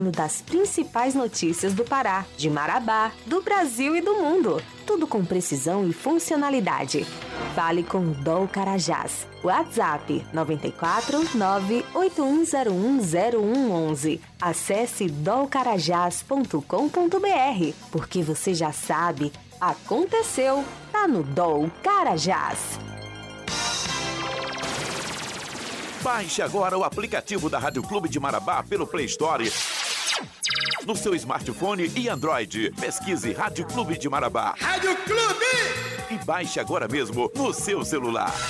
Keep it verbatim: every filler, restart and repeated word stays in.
das principais notícias do Pará, de Marabá, do Brasil e do mundo. Tudo com precisão e funcionalidade. Fale com o D O L Carajás. WhatsApp nove quatro nove oito um zero um zero um um um. Acesse dolcarajás ponto com ponto b r, porque você já sabe, aconteceu, tá no D O L Carajás. Baixe agora o aplicativo da Rádio Clube de Marabá pelo Play Store, no seu smartphone e Android. Pesquise Rádio Clube de Marabá. Rádio Clube! E baixe agora mesmo no seu celular.